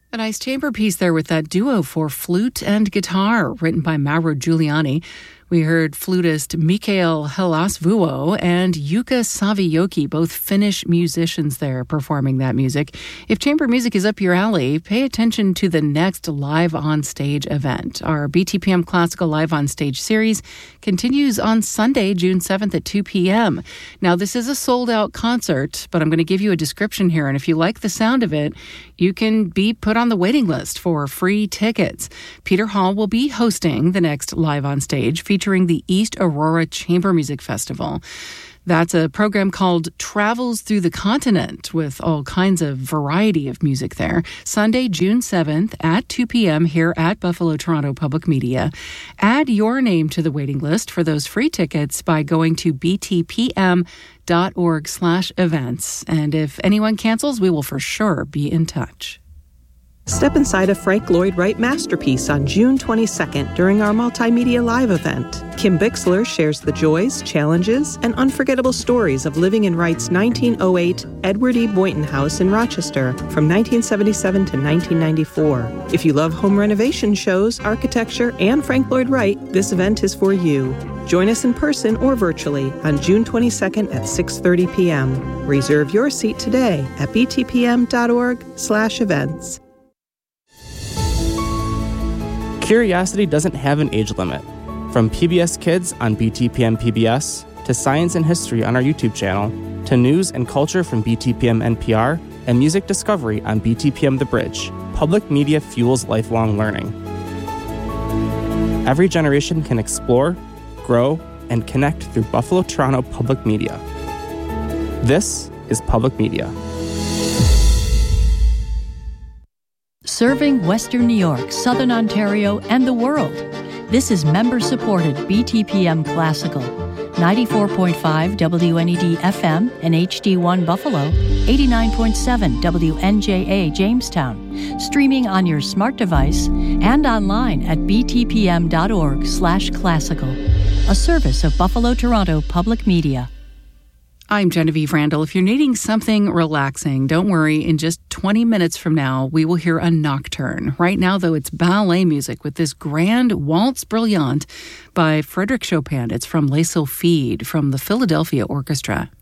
A nice chamber piece there with that duo for flute and guitar, written by Mauro Giuliani. We heard flutist Mikael Helasvuo and Jukka Savijoki, both Finnish musicians there performing that music. If chamber music is up your alley, pay attention to the next Live on Stage event. Our BTPM Classical Live on Stage series continues on Sunday, June 7th at 2 p.m. Now, this is a sold-out concert, but I'm going to give you a description here, and if you like the sound of it, you can be put on the waiting list for free tickets. Peter Hall will be hosting the next Live on Stage, featuring the East Aurora Chamber Music Festival. That's a program called Travels Through the Continent with all kinds of variety of music there. Sunday, June 7th at 2 p.m. here at Buffalo Toronto Public Media. Add your name to the waiting list for those free tickets by going to btpm.org/events. And if anyone cancels, we will for sure be in touch. Step inside a Frank Lloyd Wright masterpiece on June 22nd during our Multimedia Live event. Kim Bixler shares the joys, challenges, and unforgettable stories of living in Wright's 1908 Edward E. Boynton House in Rochester from 1977 to 1994. If you love home renovation shows, architecture, and Frank Lloyd Wright, this event is for you. Join us in person or virtually on June 22nd at 6:30 p.m. Reserve your seat today at btpm.org/events. Curiosity doesn't have an age limit. From PBS Kids on BTPM PBS, to Science and History on our YouTube channel, to news and culture from BTPM NPR, and music discovery on BTPM The Bridge, public media fuels lifelong learning. Every generation can explore, grow, and connect through Buffalo Toronto Public Media. This is Public Media. Serving Western New York, Southern Ontario, and the world. This is member-supported BTPM Classical. 94.5 WNED FM and HD1 Buffalo, 89.7 WNJA Jamestown. Streaming on your smart device and online at btpm.org/classical. A service of Buffalo Toronto Public Media. I'm Genevieve Randall. If you're needing something relaxing, don't worry. In just 20 minutes from now, we will hear a nocturne. Right now, though, it's ballet music with this grand Waltz Brillante by Frédéric Chopin. It's from Les Sylphides from the Philadelphia Orchestra.